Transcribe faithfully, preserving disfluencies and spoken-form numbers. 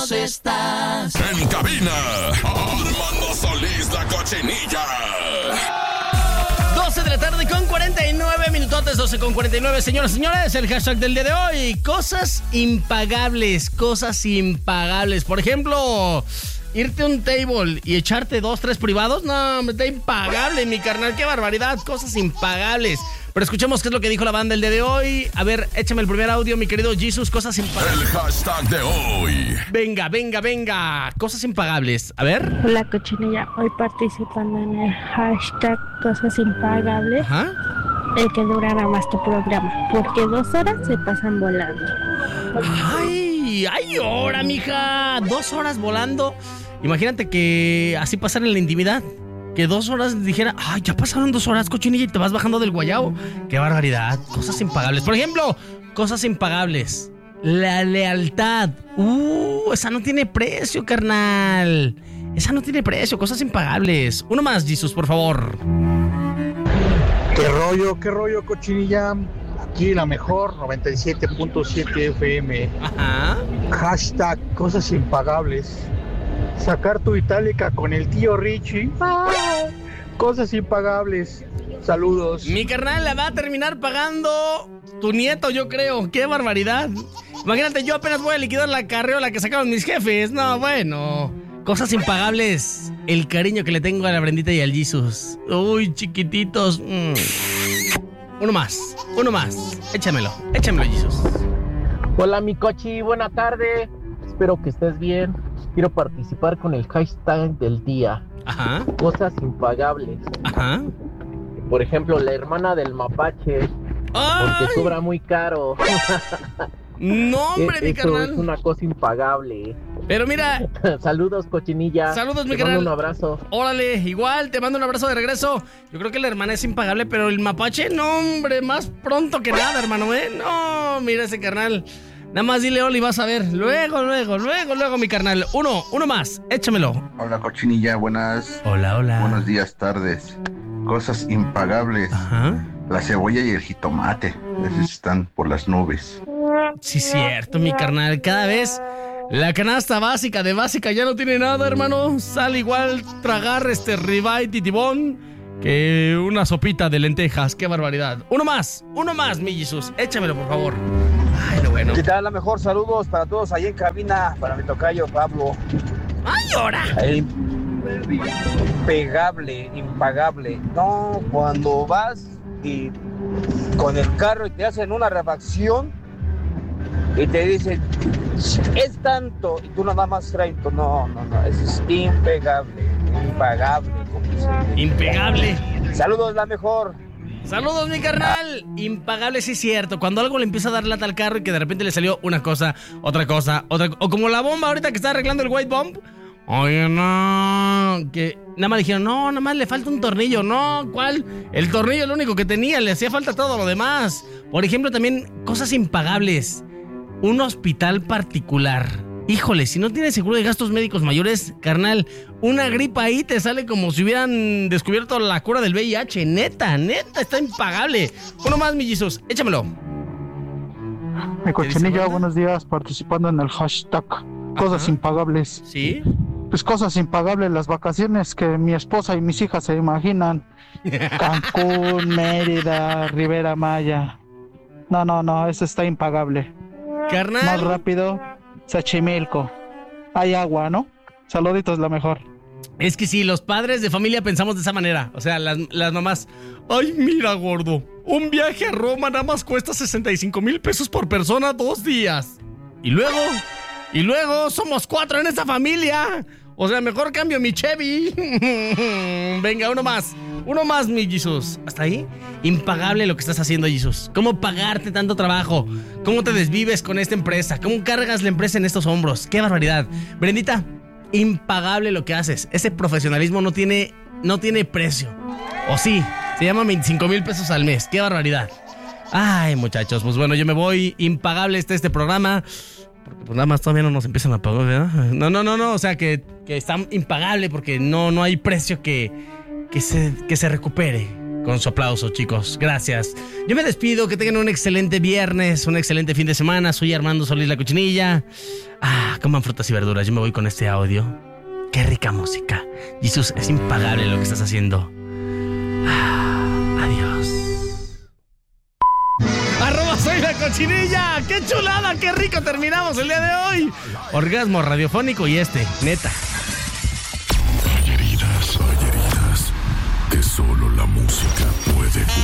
nosotros estás. En cabina, Armando Solís, la Cochinilla. doce de la tarde con cuarenta y nueve minutotes, doce con cuarenta y nueve, señoras y señores, el hashtag del día de hoy, cosas impagables, cosas impagables. Por ejemplo, irte a un table y echarte dos, tres privados, no, me está impagable, mi carnal, qué barbaridad, cosas impagables. Pero escuchemos qué es lo que dijo la banda el día de hoy. A ver, échame el primer audio, mi querido Jesus, cosas impagables. El hashtag de hoy. Venga, venga, venga, cosas impagables. A ver. La Cochinilla, hoy participando en el hashtag cosas impagables. Ajá. El que durara más tu programa, porque dos horas se pasan volando. Ay, ay, hora, mija. Dos horas volando. Imagínate que así pasara en la intimidad. Que dos horas dijera, ay, ya pasaron dos horas, Cochinilla, y te vas bajando del guayabo. Qué barbaridad. Cosas impagables. Por ejemplo, cosas impagables. La lealtad. Uh, esa no tiene precio, carnal. Esa no tiene precio. Cosas impagables. Uno más, Jesus, por favor. ¿Qué rollo, qué rollo, Cochinilla? Aquí la mejor, noventa y siete punto siete F M. Ajá. Hashtag cosas impagables. Sacar tu itálica con el tío Richie. ¡Ah! Cosas impagables. Saludos. Mi carnal la va a terminar pagando tu nieto, yo creo. ¡Qué barbaridad! Imagínate, yo apenas voy a liquidar la carriola que sacaron mis jefes. No, bueno. Cosas impagables. El cariño que le tengo a la Brendita y al Jesus. Uy, chiquititos. Mm. Uno más, uno más. Échamelo, échamelo, Jesus. Hola, mi Cochi, buena tarde. Espero que estés bien. Quiero participar con el hashtag del día. Ajá. Cosas impagables. Ajá. Por ejemplo, la hermana del mapache. ¡Ay! Porque cobra muy caro. No, hombre, mi Eso carnal. es una cosa impagable. Pero mira. Saludos, Cochinilla. Saludos, mi Te carnal. mando un abrazo. Órale, igual, te mando un abrazo de regreso. Yo creo que la hermana es impagable, pero el mapache, no, hombre, más pronto que nada, hermano, ¿eh? No, mira ese carnal. Nada más dile hola y vas a ver. Luego, luego, luego, luego, mi carnal. Uno, uno más, échamelo. Hola, Cochinilla, buenas. Hola, hola. Buenos días, tardes. Cosas impagables. Ajá. La cebolla y el jitomate. Esos están por las nubes. Sí, cierto, mi carnal. Cada vez la canasta básica de básica ya no tiene nada, hermano. Sale igual tragar este ribeye titibón que una sopita de lentejas. Qué barbaridad. Uno más, uno más, mi Jesús. Échamelo, por favor. Ay, lo bueno. ¿Qué tal? La mejor, saludos para todos ahí en cabina, para mi tocayo Pablo. ¡Ay, ahora! Impegable, impagable. No, cuando vas y con el carro y te hacen una refacción y te dicen, es tanto, y tú nada más traes, no, no, no, eso es impegable, impagable. Como se... Impegable. Saludos, la mejor. Saludos, mi carnal. Impagable, sí es cierto. Cuando algo le empieza a dar lata al carro y que de repente le salió una cosa, otra cosa, otra. O como la bomba ahorita que está arreglando el white bomb. Oye, no. Que nada más dijeron, no, nada más le falta un tornillo. No, ¿cuál? El tornillo es lo único que tenía. Le hacía falta todo lo demás. Por ejemplo, también cosas impagables. Un hospital particular. Híjole, si no tienes seguro de gastos médicos mayores, carnal, una gripa ahí te sale como si hubieran descubierto la cura del V I H. Neta, neta, está impagable. Uno más, mi Jesus, échamelo. Mi Cochinilla, buenos días, participando en el hashtag cosas Ajá. impagables. ¿Sí? Pues cosas impagables, las vacaciones que mi esposa y mis hijas se imaginan. Cancún, Mérida, Rivera Maya. No, no, no, eso está impagable. Carnal. Más rápido, Xochimilco. Hay agua, ¿no? Saluditos, la mejor. Es que sí, los padres de familia pensamos de esa manera. O sea, las, las mamás. Ay, mira, gordo. Un viaje a Roma nada más cuesta sesenta y cinco mil pesos por persona dos días. Y luego, y luego somos cuatro en esta familia. O sea, mejor cambio mi Chevy. Venga, uno más. Uno más, mi Jesus. ¿Hasta ahí? Impagable lo que estás haciendo, Jesus. ¿Cómo pagarte tanto trabajo? ¿Cómo te desvives con esta empresa? ¿Cómo cargas la empresa en estos hombros? ¡Qué barbaridad! Brendita, impagable lo que haces. Ese profesionalismo no tiene, no tiene precio. ¿O sí? Se llama veinticinco mil pesos al mes. ¡Qué barbaridad! Ay, muchachos, pues bueno, yo me voy. Impagable está este programa. Porque pues nada más todavía no nos empiezan a pagar, ¿verdad? No, no, no, no. O sea, que, que está impagable porque no, no hay precio que, que, se, que se recupere. con su aplauso, chicos. Gracias. Yo me despido, que tengan un excelente viernes, un excelente fin de semana. Soy Armando Solís La Cochinilla. Ah, coman frutas y verduras. Yo me voy con este audio. Qué rica música. Jesús, es impagable lo que estás haciendo. Ah, adiós. Arroba Soy La Cochinilla. ¡Qué chulada! ¡Qué rico terminamos el día de hoy! Orgasmo radiofónico y este, neta. Hay heridas, hay heridas que solo la música puede